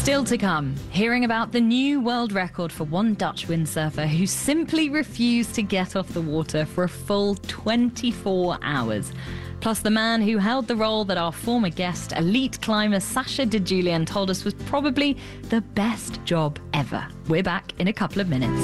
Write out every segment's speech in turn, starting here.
Still to come, hearing about the new world record for one Dutch windsurfer who simply refused to get off the water for a full 24 hours. Plus the man who held the role that our former guest, elite climber Sacha de Julian, told us was probably the best job ever. We're back in a couple of minutes.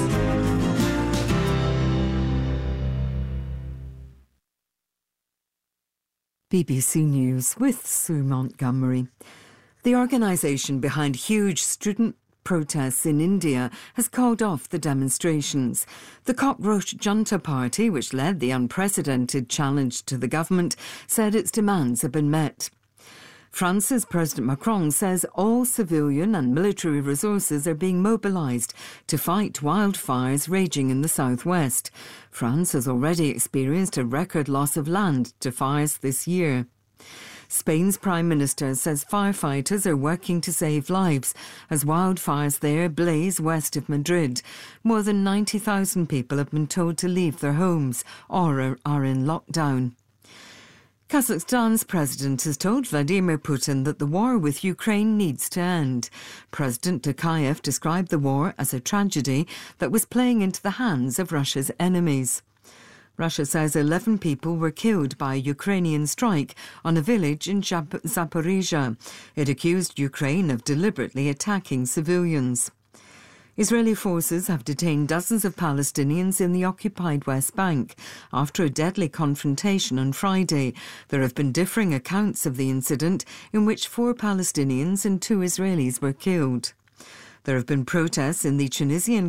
BBC News with Sue Montgomery. The organisation behind huge student protests in India has called off the demonstrations. The cockroach junta party, which led the unprecedented challenge to the government, said its demands have been met. France's President Macron says all civilian and military resources are being mobilised to fight wildfires raging in the southwest. France has already experienced a record loss of land to fires this year. Spain's Prime Minister says firefighters are working to save lives as wildfires there blaze west of Madrid. More than 90,000 people have been told to leave their homes or are in lockdown. Kazakhstan's president has told Vladimir Putin that the war with Ukraine needs to end. President Tokayev described the war as a tragedy that was playing into the hands of Russia's enemies. Russia says 11 people were killed by a Ukrainian strike on a village in Zaporizhia. It accused Ukraine of deliberately attacking civilians. Israeli forces have detained dozens of Palestinians in the occupied West Bank after a deadly confrontation on Friday. There have been differing accounts of the incident in which 4 Palestinians and 2 Israelis were killed. There have been protests in the Tunisian